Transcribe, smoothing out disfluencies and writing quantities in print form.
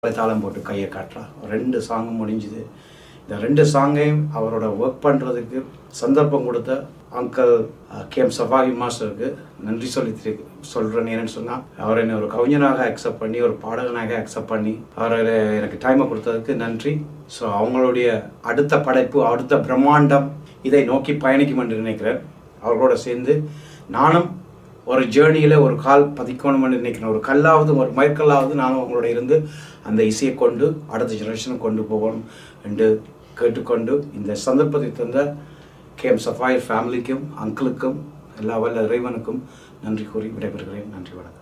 தாளம் போட்டு கையை காட்டுறா. 2 சாங்கும் முடிஞ்சுது. இந்த 2 சாங்கையும் அவரோட ஒர்க் பண்ணுறதுக்கு சந்தர்ப்பம் கொடுத்த அங்கிள் கேஎம் சஃபாவி மாஸ்டருக்கு நன்றி சொல்கிறேன். ஏன்னு சொன்னால் அவர் என்னை ஒரு கவிஞனாக அக்செப்ட் பண்ணி ஒரு பாடகனாக அக்செப்ட் பண்ணி அவர் எனக்கு டைமை கொடுத்ததுக்கு நன்றி. ஸோ அவங்களுடைய அடுத்த படைப்பு, அடுத்த பிரம்மாண்டம் இதை நோக்கி பயணிக்கும் என்று நினைக்கிறேன். அவர்களோட சேர்ந்து நானும் ஒரு ஜேர்னியில் ஒரு கால் பதிக்கணும்னு நினைக்கிறேன். ஒரு கல்லாவது, ஒரு மயக்கல்லாவது நானும் அவங்களோட இருந்து அந்த இசையை கொண்டு அடுத்த ஜெனரேஷனுக்கு கொண்டு போகணும் என்று கேட்டுக்கொண்டு இந்த சந்தர்ப்பத்தை தந்த கேஎம் சஃபாயர் ஃபேமிலிக்கும் அங்கிளுக்கும் எல்லா வல்ல இறைவனுக்கும் நன்றி கூறி விடைபெறுகிறேன். நன்றி, வணக்கம்.